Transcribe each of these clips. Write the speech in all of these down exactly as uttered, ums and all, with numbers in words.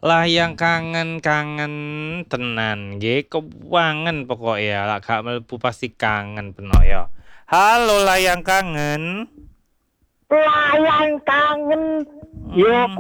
Lah yang kangen-kangen tenan nggih, kewangen pokoknya lah gak mlebu pasti kangen peno ya. Halo lah yang kangen. Layang kangen yo Hmm,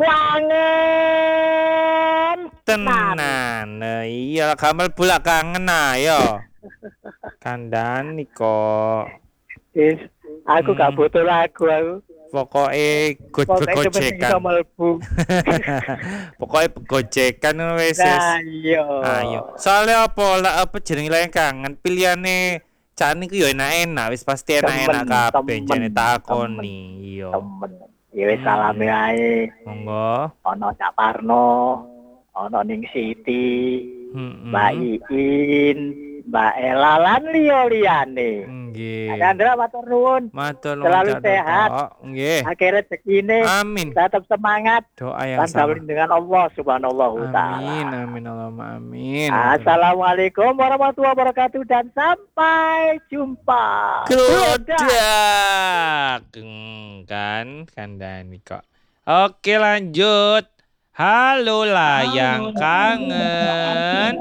kangen nan. tenan. Nah, iya lah gak mlebu lah kangen ayo. Kandhani kok. Is, aku gak Hmm, butuh lagu aku. pokoknya go Pokoknya penting begojekan. iso mlebu. Pokoknya begojekan wes wes. Nah, iya. Ayo. Soalnya apa lah apa jenenge lah yang kangen pilihane Cak niku yo enak-enak wis pasti Temen, enak-enak kabeh temen, jane temen, takoni. Iya. temen. Ya wis salame Hmm. ae. Monggo. Ana Cak Parno, ana Ning Siti, Mbak Heeh. Iin, Mbak Ela lan liya-liyane. Nggih. Andra matur nuwun. Matur nuwun Selalu Cak sehat. Toto. Nggih. Akhirnya segini Amin. tetap semangat Doa yang dan sama. berlindung dengan Allah Subhanahu wa Amin, taala. amin Allahumma amin. Assalamualaikum warahmatullahi wabarakatuh dan sampai jumpa. Dadah. Klodak. Hmm, kan kandhani kok. Oke, lanjut. Halo lah yang kangen.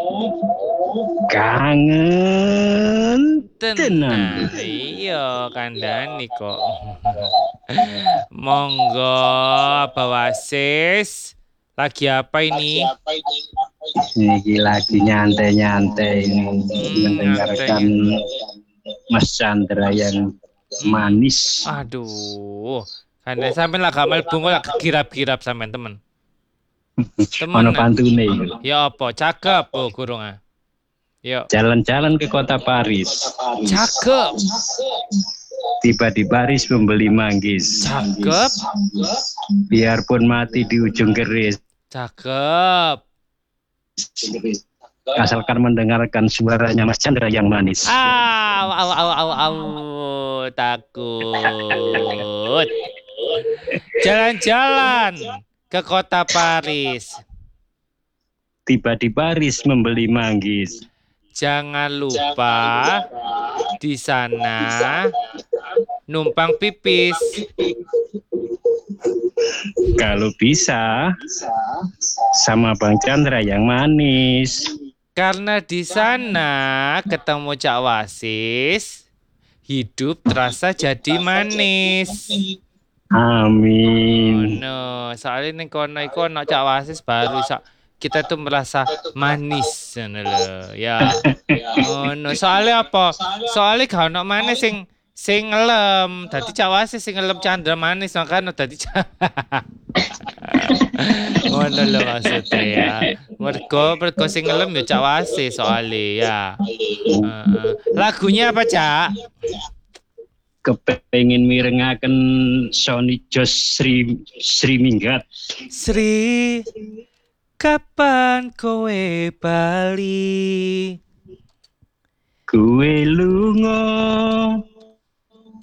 Kangen tenan. Tenan. Iya, kandhani kok. Monggo, apa wasis? Lagi apa ini? Ini lagi nyantai-nyantai ini Hmm, mendengarkan nyantainya. Mas Chandra yang Hmm. manis. Aduh. Kandhani sampean lah gak mlebu kok lah kirap-kirap sampean temen. Ono Temenan. pantune. Ya apa? Cakep oh kurung ah. Yuk. Jalan-jalan ke kota Paris. Cakep. Tiba di Paris membeli manggis. Cakep. Biarpun mati di ujung keris. Cakep. Asalkan mendengarkan suaranya Mas Chandra yang manis. Au, au, au, au, au, takut. Jalan-jalan ke kota Paris. Tiba di Paris membeli manggis. Jangan lupa di sana numpang pipis. Kalau bisa sama Bang Chandra yang manis. Karena di sana ketemu Cak Wasis, hidup terasa jadi manis. Amin. Oh no, soalnya ning kono iku ono Cak Wasis baru sak kita tuh merasa manis ngono lho. Ya. Oh no, soalnya apa? Soalnya gak ono maneh sing sing ngelem. Dadi Cak Wasis sing ngelem Chandra manis makanya dadi ngono lho maksudnya ya. Mergo mergo sing ngelem ya Cak Wasis soalnya ya. Heeh. Lagunya apa, Cak? Kepengen mirengaken Sony Jos Sri Sri Minggat. Sri, kapan kowe bali? Kue lungo